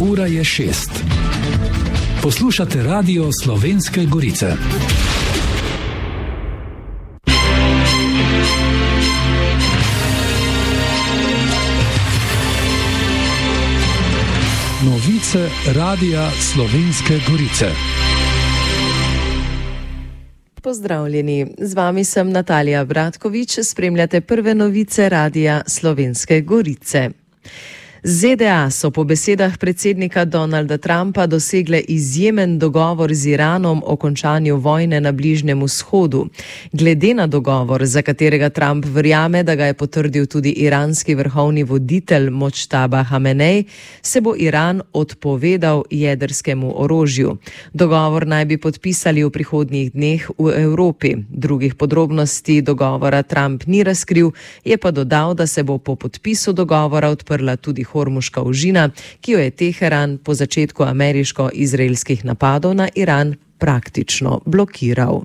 Ura je 6. Poslušate Radio Slovenske Gorice. Novice Radia Slovenske Gorice. Pozdravljeni, z vami sem Natalija Bratkovič, spremljate prve novice Radia Slovenske Gorice. ZDA so po besedah predsednika Donalda Trumpa dosegle izjemen dogovor z Iranom o končanju vojne na Bližnjem vzhodu. Glede na dogovor, za katerega Trump verjame, da ga je potrdil tudi iranski vrhovni voditelj Močtaba Hamenej, se bo Iran odpovedal jedrskemu orožju. Dogovor naj bi podpisali v prihodnjih dneh v Evropi. Drugih podrobnosti dogovora Trump ni razkril, je pa dodal, da se bo po podpisu dogovora odprla tudi Hormuška ožina, ki jo je Teheran po začetku ameriško-izraelskih napadov na Iran praktično blokiral.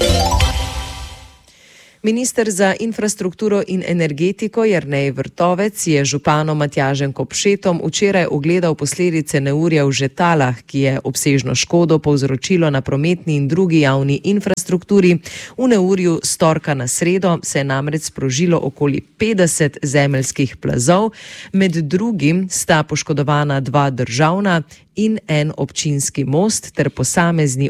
Minister za infrastrukturo in energetiko Jernej Vrtovec je županom Matjažem Kopšetom včeraj ogledal posledice neurja v Žetalah, ki je obsežno škodo povzročilo na prometni in drugi javni infrastrukturi. V neurju s torka na sredo se je namreč sprožilo okoli 50 zemeljskih plazov, med drugim sta poškodovana 2 državna in en občinski most ter posamezni